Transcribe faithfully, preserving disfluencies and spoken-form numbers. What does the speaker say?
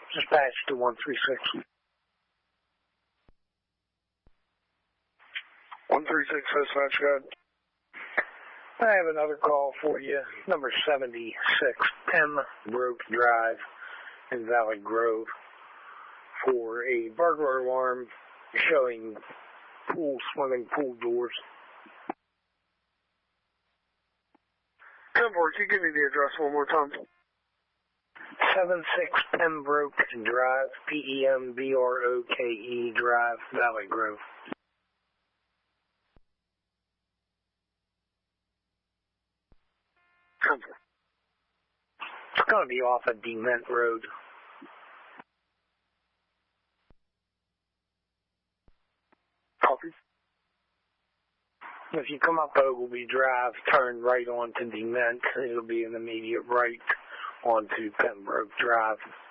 Dispatch to one three six. one three six, dispatch, go ahead. I have another call for you. Number seventy-six, Pembroke Drive in Valley Grove, for a burglar alarm showing pool, swimming pool doors. ten four, can you give me the address one more time? seventy-six Pembroke Drive, P E M B R O K E Drive, Valley Grove. ten four. It's going to be off of Dement Road. Copy. If you come up Ogilvy Drive, turn right onto Dement, it'll be an immediate right onto Pembroke Drive.